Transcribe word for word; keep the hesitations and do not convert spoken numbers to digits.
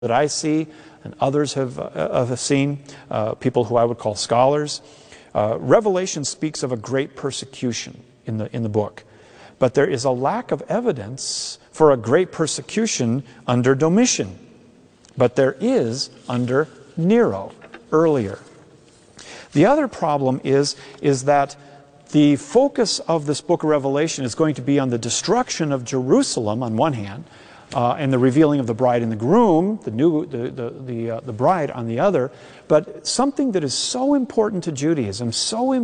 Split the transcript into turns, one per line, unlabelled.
that I see and others have, uh, have seen, uh, people who I would call scholars, uh, Revelation speaks of a great persecution in the, in the book. But there is a lack of evidence for a great persecution under Domitian. But there is under Nero, earlier. The other problem is, is that the focus of this book of Revelation is going to be on the destruction of Jerusalem on one hand, uh, and the revealing of the bride and the groom, the new, the the the, uh, the bride on the other. But something that is so important to Judaism, so important